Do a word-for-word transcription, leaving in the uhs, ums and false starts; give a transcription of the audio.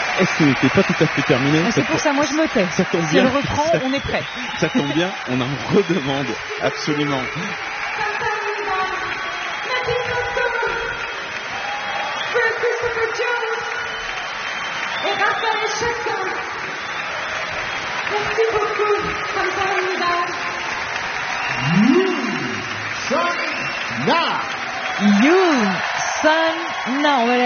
Et ce n'était pas tout à fait terminé. C'est pour ça, moi je me tais. Ça tombe si bien. elle reprend, ça, on est prêt. Ça tombe bien, on en redemande absolument. Et Raphaël Chassin. Merci beaucoup, Kamsahamnida. You, son, now.